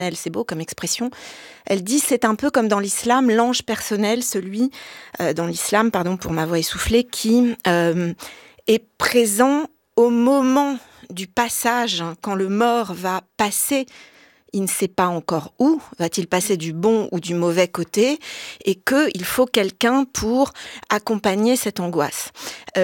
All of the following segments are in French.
c'est beau comme expression. Elle dit c'est un peu comme dans l'islam, l'ange personnel, celui dans l'islam, pardon pour ma voix essoufflée, qui est présent au moment du passage, quand le mort va passer. Il ne sait pas encore où, va-t-il passer du bon ou du mauvais côté, et qu'il faut quelqu'un pour accompagner cette angoisse.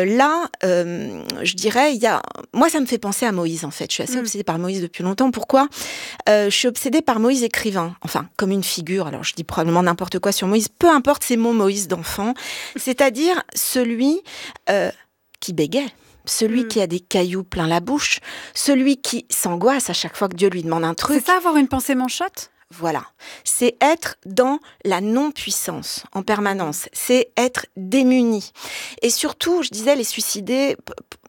Je dirais, moi ça me fait penser à Moïse en fait. Je suis assez obsédée par Moïse depuis longtemps. Pourquoi ? Je suis obsédée par Moïse écrivain, enfin comme une figure. Alors je dis probablement n'importe quoi sur Moïse, peu importe ces mots Moïse d'enfant, c'est-à-dire celui qui bégait. Celui qui a des cailloux plein la bouche, celui qui s'angoisse à chaque fois que Dieu lui demande un truc. C'est ça, avoir une pensée manchotte ? Voilà. C'est être dans la non-puissance en permanence. C'est être démuni. Et surtout, je disais, les suicidés... Pourquoi ?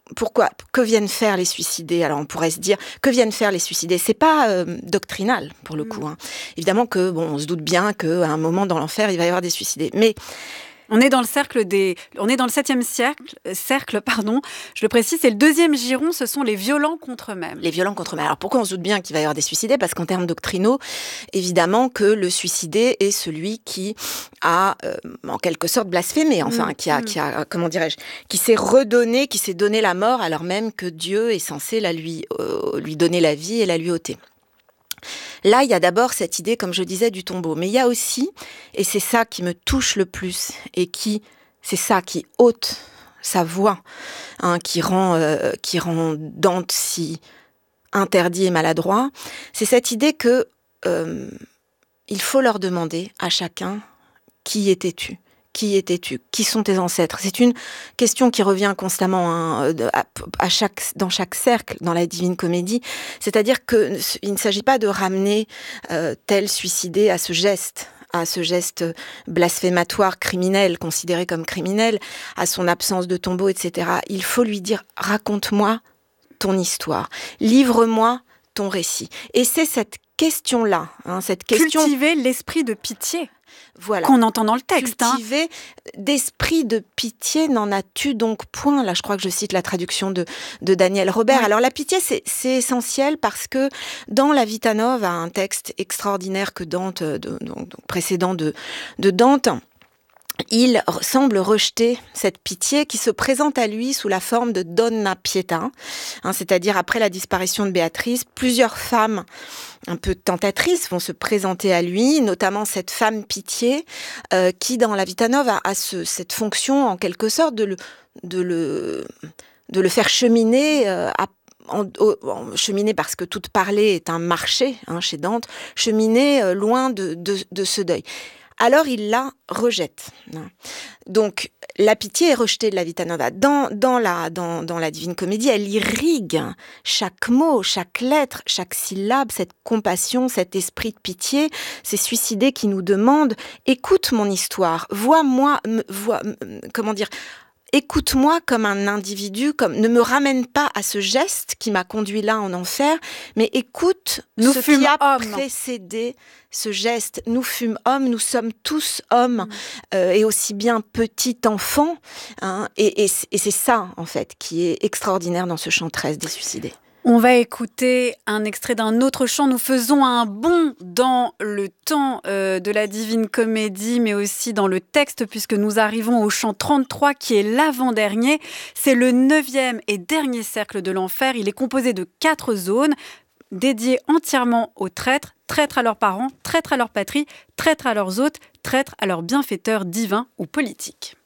Que viennent faire les suicidés ? Alors on pourrait se dire, que viennent faire les suicidés ? C'est pas doctrinal, pour le coup. Hein. Évidemment que, on se doute bien qu'à un moment dans l'enfer, il va y avoir des suicidés. Mais... On est dans le on est dans le 7e cercle, pardon. Je le précise, c'est le 2e giron, ce sont les violents contre eux-mêmes. Les violents contre eux-mêmes. Alors pourquoi on se doute bien qu'il va y avoir des suicidés ? Parce qu'en termes doctrinaux, évidemment que le suicidé est celui qui a, en quelque sorte, blasphémé, enfin, qui comment dirais-je, qui s'est redonné, qui s'est donné la mort, alors même que Dieu est censé lui donner la vie et la lui ôter. Là, il y a d'abord cette idée, comme je disais, du tombeau. Mais il y a aussi, et c'est ça qui me touche le plus, et c'est ça qui ôte sa voix, qui rend Dante si interdit et maladroit, c'est cette idée que il faut leur demander à chacun « Qui étais-tu ? Qui étais-tu ? Qui sont tes ancêtres ?» C'est une question qui revient constamment dans chaque cercle dans la Divine Comédie. C'est-à-dire qu'il ne s'agit pas de ramener tel suicidé à ce geste blasphématoire, criminel, considéré comme criminel, à son absence de tombeau, etc. Il faut lui dire « Raconte-moi ton histoire, livre-moi ton récit ». Et c'est cette question-là, cette question... Cultiver l'esprit de pitié. Voilà. Qu'on entend dans le texte. Cultiver d'esprit de pitié, n'en as-tu donc point ? Là, je crois que je cite la traduction de Daniel Robert. Oui. Alors, la pitié, c'est essentiel parce que dans la Vita Nova, un texte extraordinaire que Dante, précédent de Dante, il semble rejeter cette pitié qui se présente à lui sous la forme de Donna Pietà, c'est-à-dire après la disparition de Béatrice, plusieurs femmes un peu tentatrices vont se présenter à lui, notamment cette femme pitié qui, dans la Vita Nova, a cette fonction en quelque sorte de le faire cheminer cheminer parce que toute parler est un marché chez Dante, cheminer loin de ce deuil. Alors il la rejette. Donc la pitié est rejetée de la Vita Nova. Dans la Divine Comédie, elle irrigue chaque mot, chaque lettre, chaque syllabe, cette compassion, cet esprit de pitié, ces suicidés qui nous demandent « Écoute mon histoire, écoute-moi comme un individu, ne me ramène pas à ce geste qui m'a conduit là en enfer, mais écoute ce qui a précédé ce geste. Nous fûmes hommes, nous sommes tous hommes, et aussi bien petits enfants. Et c'est ça, en fait, qui est extraordinaire dans ce chant 13 des suicidés. On va écouter un extrait d'un autre chant. Nous faisons un bond dans le temps de la Divine Comédie, mais aussi dans le texte, puisque nous arrivons au chant 33, qui est l'avant-dernier. C'est le 9e et dernier cercle de l'enfer. Il est composé de 4 zones, dédiées entièrement aux traîtres, traîtres à leurs parents, traîtres à leur patrie, traîtres à leurs hôtes, traîtres à leurs bienfaiteurs divins ou politiques.